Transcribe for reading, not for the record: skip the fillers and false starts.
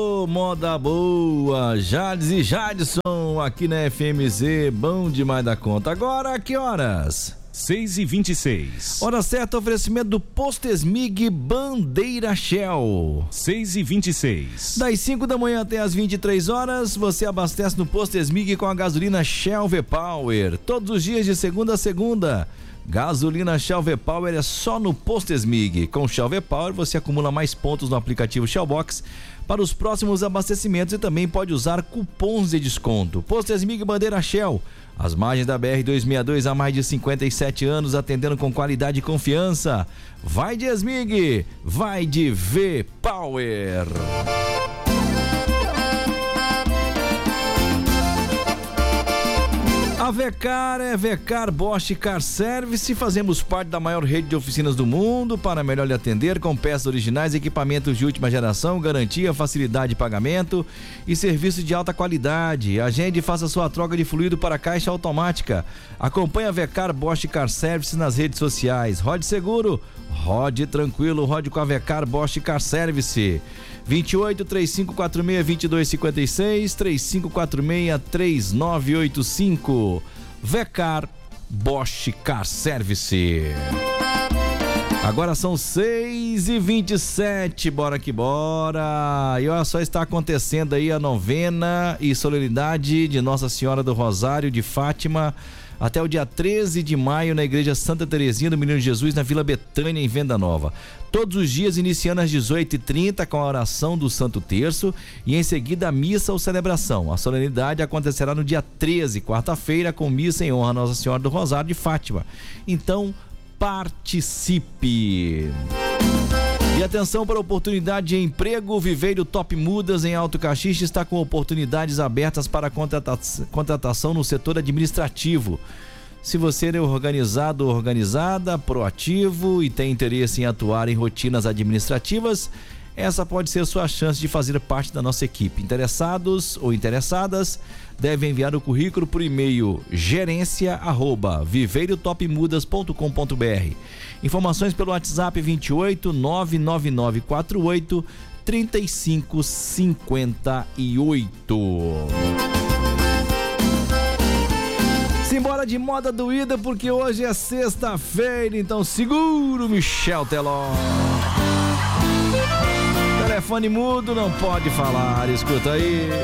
Moda boa, Jades e Jadson aqui na FMZ, bom demais da conta. Agora, que horas? 6h26. Hora certa, oferecimento do Posto Esmig Bandeira Shell. 6h26. Das 5 da manhã até as 23 horas, você abastece no Posto Esmig com a gasolina Shell V-Power. Todos os dias de segunda a segunda. Gasolina Shell V-Power é só no Posto Esmig. Com Shell V-Power você acumula mais pontos no aplicativo Shellbox para os próximos abastecimentos e também pode usar cupons de desconto. Posto Esmig Bandeira Shell, às margens da BR-262 há mais de 57 anos, atendendo com qualidade e confiança. Vai de Esmig, vai de V-Power. A Vecar é Vecar Bosch Car Service. Fazemos parte da maior rede de oficinas do mundo para melhor lhe atender, com peças originais, equipamentos de última geração, garantia, facilidade de pagamento e serviço de alta qualidade. Agende e faça sua troca de fluido para caixa automática. Acompanhe a Vecar Bosch Car Service nas redes sociais. Rode seguro, rode tranquilo, rode com a Vecar Bosch Car Service. 28 3546 2256 3546 3985. Vecar Bosch Car Service. Agora são 6h27, bora que bora. E olha só, está acontecendo aí a novena e solenidade de Nossa Senhora do Rosário de Fátima até o dia 13 de maio na Igreja Santa Terezinha do Menino Jesus, na Vila Betânia, em Venda Nova. Todos os dias, iniciando às 18h30 com a oração do Santo Terço e em seguida a missa ou celebração. A solenidade acontecerá no dia 13, quarta-feira, com missa em honra a Nossa Senhora do Rosário de Fátima. Então, participe! E atenção para a oportunidade de emprego. O Viveiro Top Mudas em Alto Caxias está com oportunidades abertas para contratação no setor administrativo. Se você é organizado ou organizada, proativo e tem interesse em atuar em rotinas administrativas, essa pode ser sua chance de fazer parte da nossa equipe. Interessados ou interessadas devem enviar o currículo por e-mail gerência@viveirotopmudas.com.br. Informações pelo WhatsApp 28 99948 3558. Simbora de moda doída, porque hoje é sexta-feira, então segura o Michel Teló. Telefone mudo, não pode falar, escuta aí.